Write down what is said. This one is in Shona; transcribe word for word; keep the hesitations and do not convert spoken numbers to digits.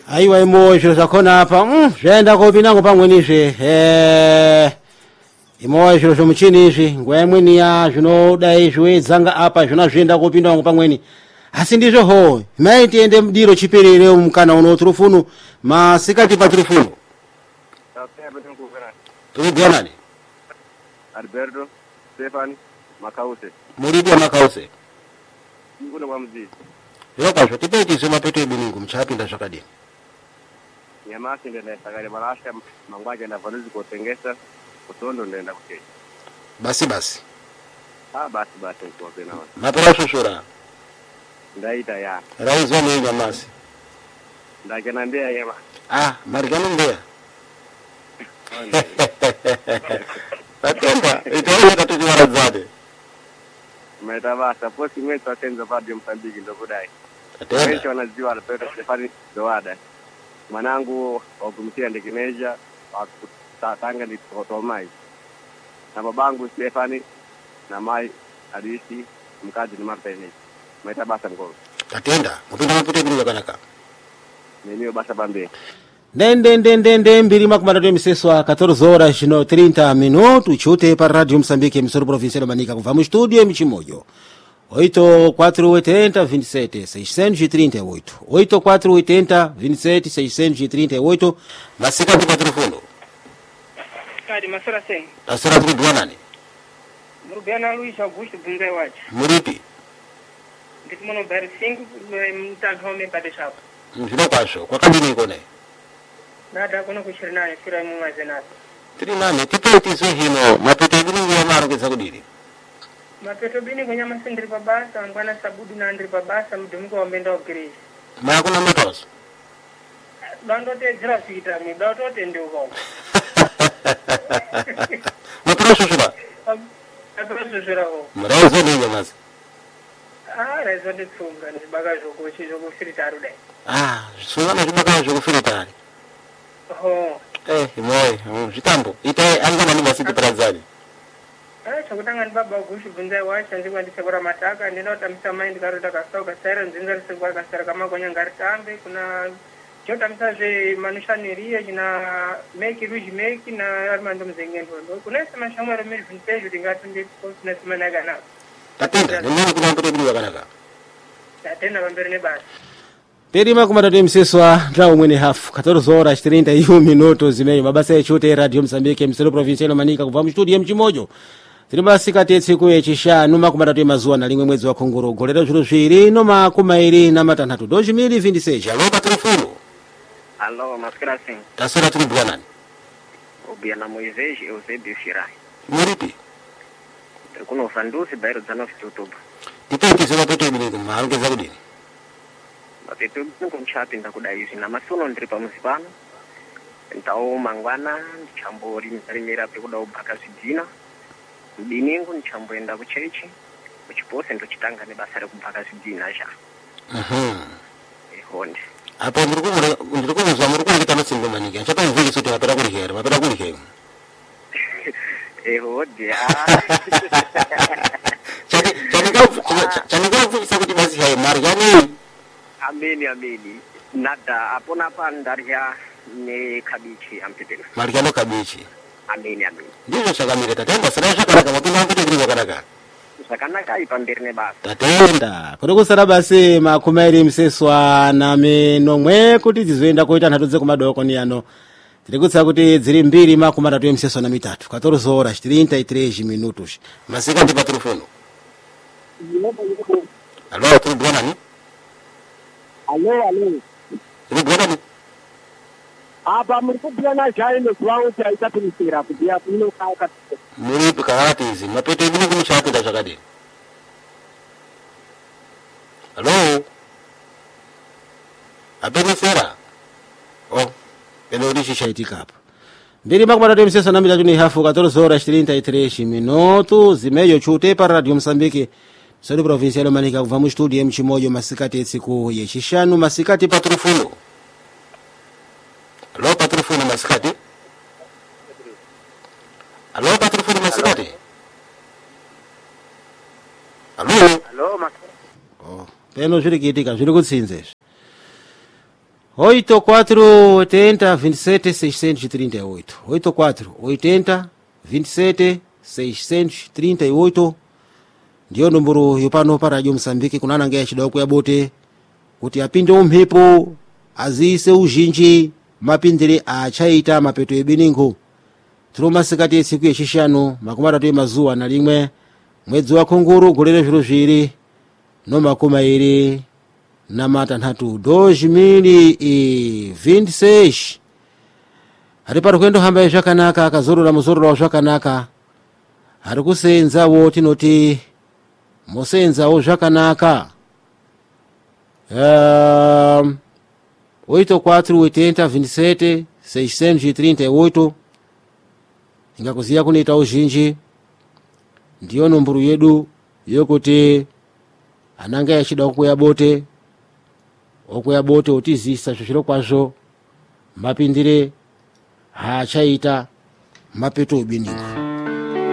Aiwa imo zviro zvakona hapa mm, zvaenda kopinango pamwenizve eh imo zviro zvomuchini izvi nguva imweni ya zvinodai zviwedzanga apa zvona zvienda kopindango pamweni asi ndizvo ho mai tiende mudiro chiperere mukana uno turufunu masikati pa turufunu turigwanani Alberto Stefan Makause Muribi Makause ngune kwa mzee Yoka zvo tipeti sema peto ibingu mchapinda zvakadini nyamasi ndenda sakale marasha mangwaje na vanuzi kutengesa kutondo ndenda kuchecha basi basi ah basi basi kwa pena mapera shoshora ndaita ya raizo ni nyamasi ndakena ndea yema ah marigano ndea Tatenda itaona tatizo warazade Metabasa posi mwetu atenza radio Msambiki ndo kudai Tatenda wengi wanaziwa Alberto Stefani Zoada manangu wakumtia ndikimeja wakutanga ni Totomai na babangu Stefani na mai Adisi mkazi ni Martini Metabasa ngoro Tatenda mpinda mpite bilo kanaka Nenio basa bambe Nende nende nende mbiri makumana de miseswa quatorze horas no trinta minutos chute para Radio Msambiki emissora provincial Manica com vamos studio Mchimoyo oito quatro oitenta vinte e sete seiscentos e trinta e oito oito quatro oitenta vinte e sete seiscentos e trinta e oito masika kwa telefone Kadi masura sen asira tu nani Murubiana Luis Augusto Bungai wachi Muripi ndikumono bari cinco mtagome pade shapa Mjino pasho kwa kabini kone nada kono kushirina fira mu mazenata Tiri nani tipeti so hino mapete bini ya maro kesa kudiri Mapeto bini kwenye masindri babasa ngwana sabudu na ndri babasa mdumuko wa mbenda ogiri Maya kuna matos Bando te jira sita mi bando te ndi uko Mapero shoshura Mapero shoshura ho Mrezo ni nyamasi Ah rezo de tsunga ni bagajo ko chizo ko filitaru de Ah sunga na jumaka jo filitari Ho Eh moi jitambo ite angana ni masiti prazani Eh chakutanga baba Augusto Bungai wachi ndikwa ndisebora mataka ndinota msamayi ndikarota kasauka sera nzinga sikwa kasera kama konya ngaritambe kuna Jota msaje manushaneria kina make ruji make na armando mzengendo kuna sema shamara mimi vintejo dingatu ndi kuna sema naga na Tatenda nini kuna mtoto bila kanaka Tatenda bambere ne basi Perima kumata de mseswa ndao mwene hafu quatorze horas trinta e um minutos zimeyo mabasa ya chote Radio Msambiki emissora provincial Manica kuva mu studio Mchimoyo Tiribasika tetsiku yechishanu makumata de mazuwa na limwe mwezi wa Kongoro golera zviro zviri no makuma iri na matanhatu dois mil e vinte e seis alo pa telefone Allo maskira sen Tasira tu bwana Obiana Moises Eusebio Shirai Muripi kuno sandusi bairo zano fitutuba Tipeti sema peto ibingu maruke za kudini Mapeto ibingu mchapinda kudaizi na masuno ndiri pamusipano Ntao mangwana nchambori mtarimira pe kuda ubaka sijina Mdiningu nchamboenda kuchechi kuchipose ndo chitanga ne basa rekubaka sijina sha Mhm Ehonde Apo mruku mruku mzo mruku kitano singo Manica chapa mviki sote mapera kuli hera mapera kuli hera Ehonde ah Chani chani kwa chani kwa mviki sakuti basi hai margani Ameni ameni nada apona pandaria ne kabichi ampitena margano kabichi ameni ameni Ndizo shakamire tatenda sana shakaraka mapinda mpeto bila kanaka sakanaka ipambere ne basa Tatenda kuri kusara basi makumi iri mseswa na minomwe kuti tizoenda koita nhatu dze kumadoko ni ano tiri kutsa kuti dziri mbiri makumi atatu emseswa na mitatu quatorze horas trinta e três minutos masika ndi pa telefone Allo tu bwana ni Allo allo Ni bwana ni Aba mrikubiana jai no kwao cha itapinisira kudia kuno kaka muri pikati hizi mapeto ibini kumshati da shakadi Allo Abeni sera Oh Eno rishi shaitika hapa Mbiri makumata tu msesa na mitatu ni hafu quatorze horas trinta e três minutos zimeyo chute para Radio Msambiki Sori provincial Manica kuva mu studio Mchimoyo masikati etsiku yechishanu masikati patrufuno Allo patrufuno masikati Allo patrufuno masikati Allo Allo maskira Oh peno zviri kuitika zviri kutsinze oito quatro oitenta vinte e sete seiscentos e trinta e oito. oito quatro oitenta vinte e sete seiscentos e trinta e oito ndiyo numburu yopano pa Radio Msambiki kunanange chidoko ya bote kuti apinde umphepo azise ujinji mapindire achaita mapeto ebeningo turuma sikati siku yechishanu makumi atatu mazuwa na limwe mwezi wa khunguru golero zviro zviri no makumi iri na matanthatu dois mil e vinte e seis. Ari pari kwendo hamba zvakanaka akazorora muzorora zvakanaka ari kusenzawo tinoti musenzawo zvakanaka. Um, oito quatro oitenta vinte e sete seiscentos e trinta e oito ingakuziya kunoita uzhinji ndiyo nomburu yedu yokuti ananga yachida kukwea bote okwea bote otizisa zvochiro kwazvo mapindire haachaita mapeto ebeningo.